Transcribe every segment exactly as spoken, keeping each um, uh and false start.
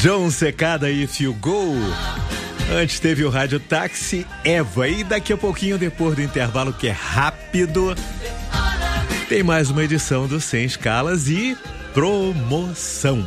John Secada e If You Go. Antes teve o Rádio Táxi Eva. E daqui a pouquinho, depois do intervalo, que é rápido, tem mais uma edição do Sem Escalas e promoção.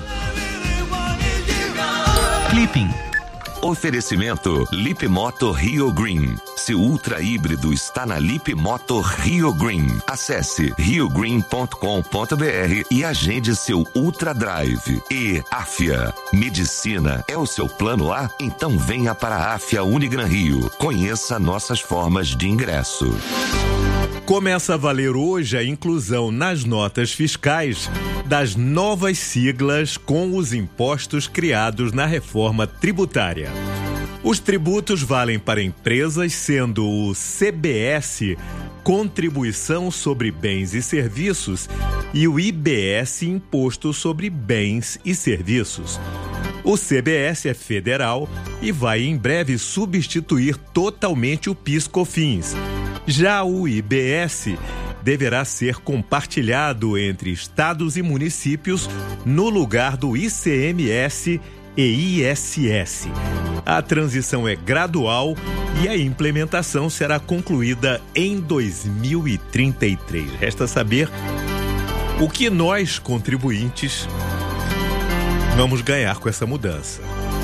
Clipping. Oferecimento Lip Moto Rio Green. Seu ultra híbrido está na Lip Moto Rio Green. Acesse rio green ponto com ponto b r e agende seu Ultra Drive. E Afia. Medicina é o seu plano A? Então venha para a Afia Unigran Rio. Conheça nossas formas de ingresso. Começa a valer hoje a inclusão nas notas fiscais das novas siglas com os impostos criados na reforma tributária. Os tributos valem para empresas, sendo o C B S, Contribuição sobre Bens e Serviços, e o I B S, Imposto sobre Bens e Serviços. O C B S é federal e vai em breve substituir totalmente o PIS/COFINS. Já o I B S deverá ser compartilhado entre estados e municípios no lugar do I C M S e I S S. A transição é gradual e a implementação será concluída em dois mil e trinta e três. Resta saber o que nós, contribuintes, vamos ganhar com essa mudança.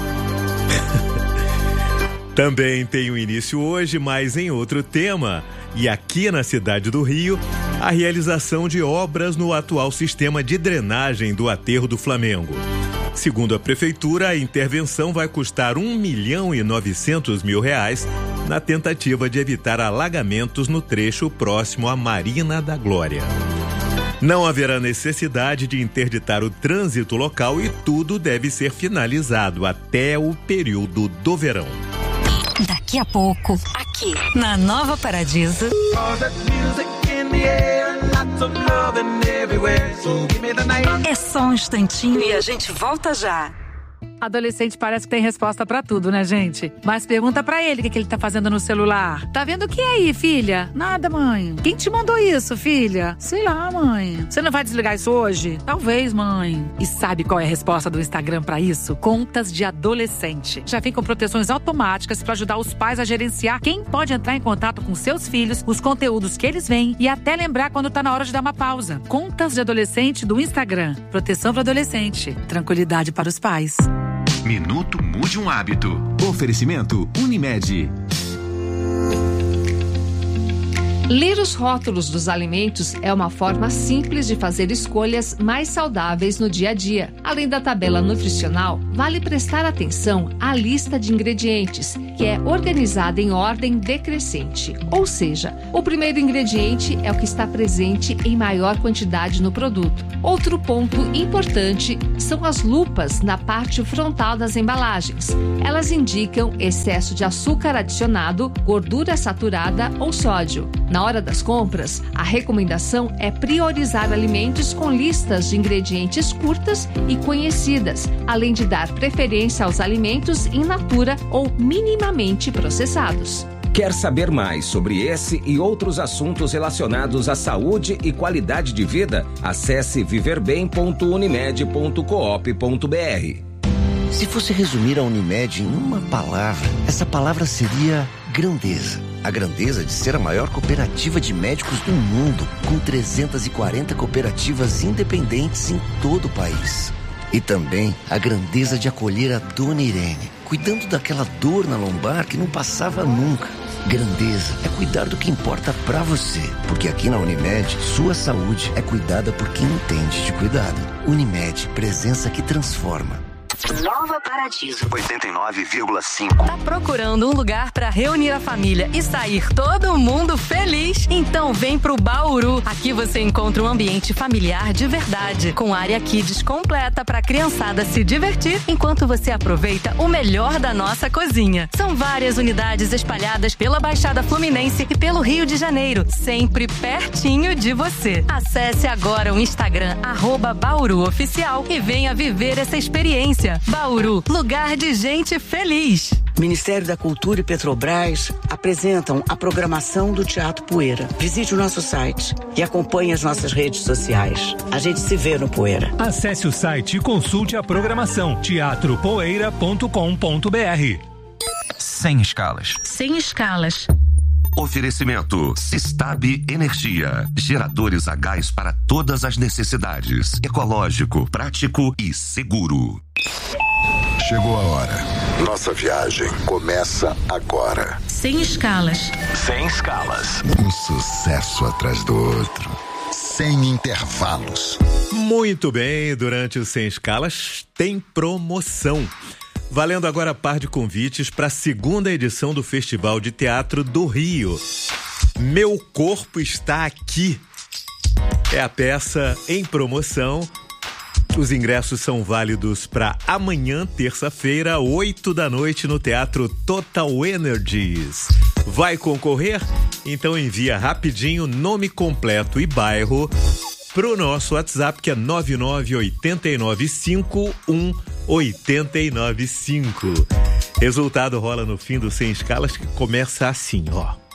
Também tem o início hoje, mas em outro tema. E aqui na cidade do Rio, a realização de obras no atual sistema de drenagem do aterro do Flamengo. Segundo a prefeitura, a intervenção vai custar um milhão e novecentos mil reais na tentativa de evitar alagamentos no trecho próximo à Marina da Glória. Não haverá necessidade de interditar o trânsito local e tudo deve ser finalizado até o período do verão. Daqui a pouco, aqui na Nova Paradiso. É só um instantinho e a gente volta já. Adolescente parece que tem resposta pra tudo, né, gente? Mas pergunta pra ele o que, que ele tá fazendo no celular. Tá vendo o que aí, filha? Nada, mãe. Quem te mandou isso, filha? Sei lá, mãe. Você não vai desligar isso hoje? Talvez, mãe. E sabe qual é a resposta do Instagram pra isso? Contas de adolescente. Já vem com proteções automáticas pra ajudar os pais a gerenciar quem pode entrar em contato com seus filhos, os conteúdos que eles veem e até lembrar quando tá na hora de dar uma pausa. Contas de adolescente do Instagram. Proteção para adolescente. Tranquilidade para os pais. Minuto Mude um Hábito. Oferecimento Unimed. Ler os rótulos dos alimentos é uma forma simples de fazer escolhas mais saudáveis no dia a dia. Além da tabela nutricional, vale prestar atenção à lista de ingredientes, que é organizada em ordem decrescente. Ou seja, o primeiro ingrediente é o que está presente em maior quantidade no produto. Outro ponto importante são as lupas na parte frontal das embalagens. Elas indicam excesso de açúcar adicionado, gordura saturada ou sódio. Na hora das compras, a recomendação é priorizar alimentos com listas de ingredientes curtas e conhecidas, além de dar preferência aos alimentos in natura ou minimamente processados. Quer saber mais sobre esse e outros assuntos relacionados à saúde e qualidade de vida? Acesse viver bem ponto unimed ponto coop ponto b r. Se fosse resumir a Unimed em uma palavra, essa palavra seria grandeza. A grandeza de ser a maior cooperativa de médicos do mundo, com trezentas e quarenta cooperativas independentes em todo o país. E também a grandeza de acolher a Dona Irene, cuidando daquela dor na lombar que não passava nunca. Grandeza é cuidar do que importa pra você, porque aqui na Unimed, sua saúde é cuidada por quem entende de cuidado. Unimed, presença que transforma. Nova Paradiso oitenta e nove vírgula cinco. Tá procurando um lugar para reunir a família e sair todo mundo feliz? Então vem pro Bauru. Aqui você encontra um ambiente familiar de verdade, com área kids completa para criançada se divertir, enquanto você aproveita o melhor da nossa cozinha. São várias unidades espalhadas pela Baixada Fluminense e pelo Rio de Janeiro, sempre pertinho de você. Acesse agora o Instagram arroba Bauru Oficial e venha viver essa experiência. Bauru, lugar de gente feliz. Ministério da Cultura e Petrobras apresentam a programação do Teatro Poeira. Visite o nosso site e acompanhe as nossas redes sociais. A gente se vê no Poeira. Acesse o site e consulte a programação teatro poeira ponto com ponto b r. Sem escalas. Sem escalas. Oferecimento Sistab Energia. Geradores a gás para todas as necessidades. Ecológico, prático e seguro. Chegou a hora. Nossa viagem começa agora. Sem escalas. Sem escalas. Um sucesso atrás do outro. Sem intervalos. Muito bem, durante o Sem Escalas tem promoção. Valendo agora par de convites para a segunda edição do Festival de Teatro do Rio. Meu Corpo Está Aqui. É a peça em promoção. Os ingressos são válidos para amanhã, terça-feira, oito da noite, no Teatro Total Energies. Vai concorrer? Então envia rapidinho nome completo e bairro pro nosso WhatsApp, que é nove nove oito nove cinco um oito nove cinco. Resultado rola no fim do Sem Escalas, que começa assim, ó.